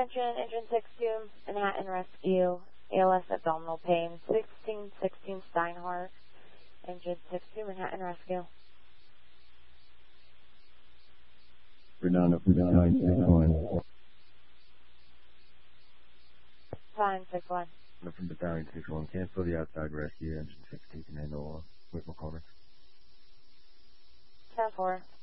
Attention, Engine 62, Manhattan Rescue, ALS abdominal pain, 1616 Steinhardt, Engine 62, Manhattan Rescue. Redondo from Battalion 61. Battalion 61. From Battalion 61, cancel the outside rescue. Engine 62 can handle with McCormick. 10-4.